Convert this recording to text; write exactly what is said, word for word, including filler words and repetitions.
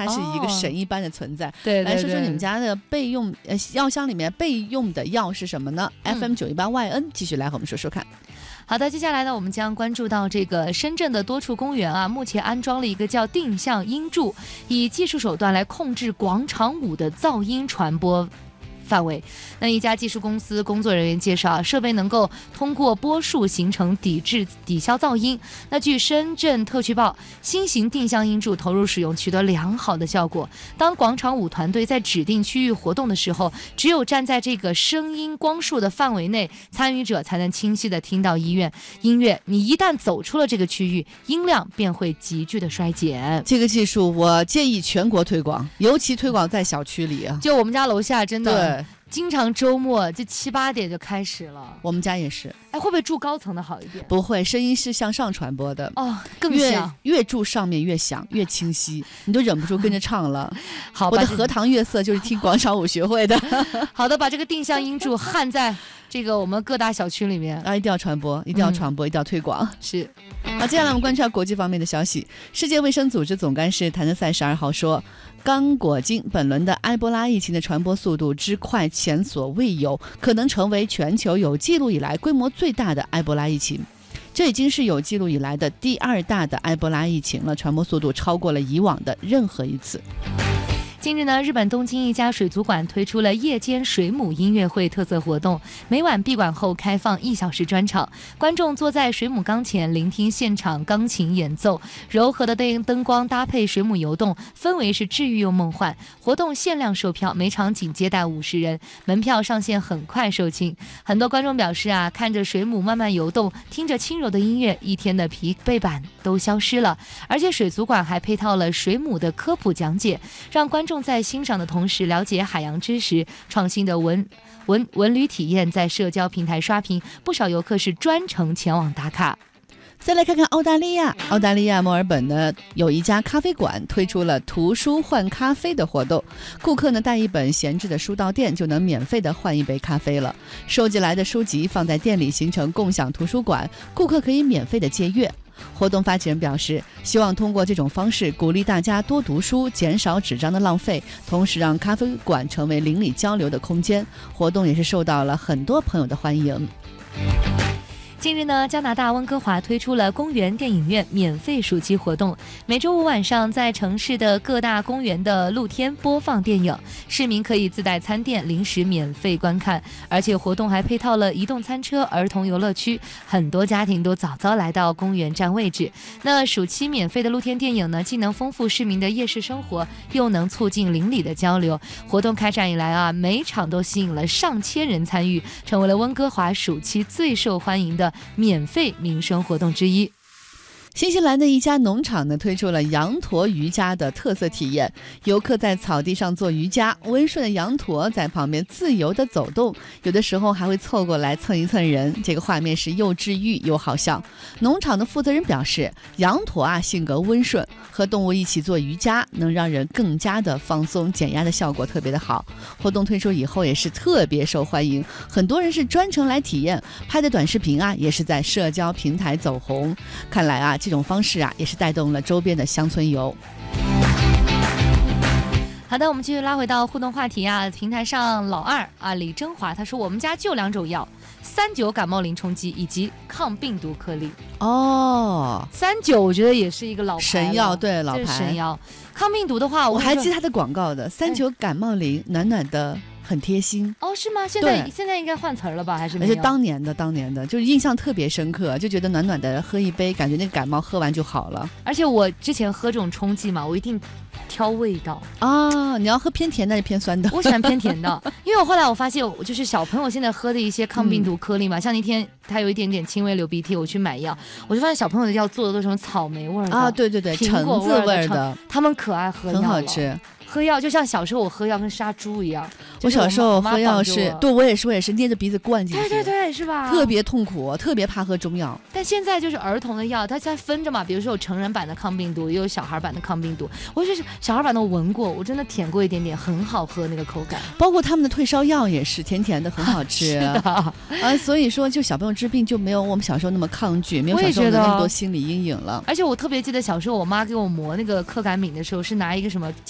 它是一个神一般的存在。 哦、对, 对, 对， 来说说你们家的备用呃药箱里面备用的药是什么呢、嗯、？F M 九一八 Y N 继续来和我们说说看。 好的，接下来呢，我们将关注到这个深圳的多处公园啊，目前安装了一个叫定向音柱，以技术手段来控制广场舞的噪音传播范围。那一家技术公司工作人员介绍，设备能够通过波束形成抵制抵消噪音。那据深圳特区报，新型定向音柱投入使用取得良好的效果。当广场舞团队在指定区域活动的时候，只有站在这个声音光束的范围内，参与者才能清晰地听到音乐。音乐，你一旦走出了这个区域，音量便会急剧的衰减。 这个技术我建议全国推广，尤其推广在小区里啊。 就我们家楼下真的。 对。 经常周末这七八点就开始了， 我们家也是。 哎，会不会住高层的好一点？ 不会，声音是向上传播的哦，更响， 越越住上面越响越清晰，你都忍不住跟着唱了。 好， 我的荷塘月色就是听广场舞学会的。 好的，把这个定向音柱焊在这个我们各大小区里面啊，一定要传播，一定要传播，嗯、一定要推广。 是。 好，接下来我们观察国际方面的消息。世界卫生组织总干事谭德赛十二号说，刚果金本轮的埃博拉疫情的传播速度之快前所未有，可能成为全球有记录以来规模最大的埃博拉疫情。这已经是有记录以来的第二大的埃博拉疫情了，传播速度超过了以往的任何一次。 近日呢，日本东京一家水族馆推出了夜间水母音乐会特色活动，每晚闭馆后开放一小时专场，观众坐在水母缸前聆听现场钢琴演奏，柔和的灯灯光搭配水母游动，氛围是治愈又梦幻。活动限量售票，每场仅接待五十人，门票上线很快售罄。很多观众表示啊，看着水母慢慢游动，听着轻柔的音乐，一天的疲惫感都消失了。而且水族馆还配套了水母的科普讲解，让观众在欣赏的同时了解海洋知识。创新的文文文旅体验在社交平台刷屏，不少游客是专程前往打卡。 再来看看澳大利亚，澳大利亚墨尔本呢有一家咖啡馆推出了图书换咖啡的活动，顾客呢带一本闲置的书到店就能免费的换一杯咖啡了。收集来的书籍放在店里形成共享图书馆，顾客可以免费的借阅。活动发起人表示，希望通过这种方式鼓励大家多读书，减少纸张的浪费，同时让咖啡馆成为邻里交流的空间。活动也是受到了很多朋友的欢迎。 近日呢，加拿大温哥华推出了公园电影院免费暑期活动，每周五晚上在城市的各大公园的露天播放电影，市民可以自带餐垫、零食免费观看，而且活动还配套了移动餐车、儿童游乐区，很多家庭都早早来到公园占位置。那暑期免费的露天电影呢，既能丰富市民的夜市生活，又能促进邻里的交流。活动开展以来啊，每场都吸引了上千人参与，成为了温哥华暑期最受欢迎的免费民生活动之一。 新西兰的一家农场呢推出了羊驼瑜伽的特色体验，游客在草地上做瑜伽，温顺的羊驼在旁边自由的走动，有的时候还会凑过来蹭一蹭人，这个画面是又治愈又好笑。农场的负责人表示，羊驼啊性格温顺，和动物一起做瑜伽能让人更加的放松，减压的效果特别的好。活动推出以后也是特别受欢迎，很多人是专程来体验，拍的短视频啊也是在社交平台走红。看来啊这种方式啊也是带动了周边的乡村游。 好的，我们继续拉回到互动话题啊，平台上老二啊李真华他说，我们家就两种药，三九感冒灵冲剂以及抗病毒颗粒。 哦， 三九我觉得也是一个老牌神药，对，老牌神药。抗病毒的话， 我还记得它的广告的，三九感冒灵，暖暖的。很贴心哦，是吗？现在现在应该换词儿了吧？还是没有？ 而且当年的当年的，就是印象特别深刻，就觉得暖暖的喝一杯，感觉那个感冒喝完就好了。 而且我之前喝这种冲剂嘛，我一定挑味道啊。你要喝偏甜的还是偏酸的？ 我喜欢偏甜的，因为我后来我发现，我就是小朋友现在喝的一些抗病毒颗粒嘛，嗯、像那天他有一点点轻微流鼻涕，我去买药，我就发现小朋友的药做的都是什么草莓味的啊，对对对， 苹果味味的， 他们可爱喝药了， 很好吃。 喝药就像小时候我喝药跟杀猪一样， 我小时候喝药是，对我也是，我也是捏着鼻子灌进去， 对对对，是吧？ 特别痛苦，特别怕喝中药。 但现在就是儿童的药，它在分着嘛，比如说有成人版的抗病毒，也有小孩版的抗病毒。我就是小孩版的我闻过，我真的舔过一点点，很好喝那个口感。 包括他们的退烧药也是甜甜的，很好吃。 是的啊， 所以说就小朋友治病就没有我们小时候那么抗拒，没有小时候的那么多心理阴影了。 而且我特别记得小时候我妈给我磨那个克感敏的时候，是拿一个什么